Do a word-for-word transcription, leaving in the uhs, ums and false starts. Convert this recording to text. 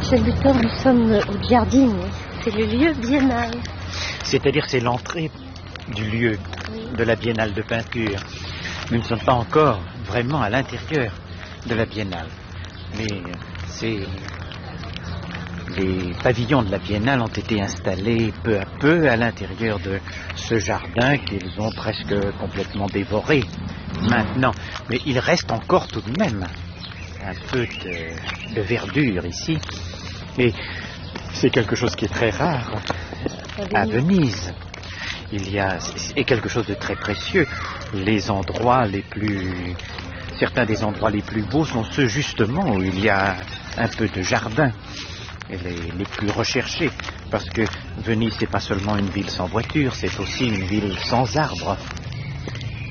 Michel Butor, nous sommes au Giardini. C'est le lieu biennal. C'est-à-dire c'est l'entrée du lieu, oui, de la biennale de peinture. Nous ne sommes pas encore vraiment à l'intérieur de la biennale. Mais c'est... les pavillons de la biennale ont été installés peu à peu à l'intérieur de ce jardin qu'ils ont presque complètement dévoré maintenant. Mais il reste encore tout de même un peu de, de verdure ici. Et c'est quelque chose qui est très rare à Venise. Il y a et quelque chose de très précieux. Les endroits les plus... Certains des endroits les plus beaux sont ceux justement où il y a un peu de jardin. Et les, les plus recherchés. Parce que Venise, c'est pas seulement une ville sans voiture, c'est aussi une ville sans arbres.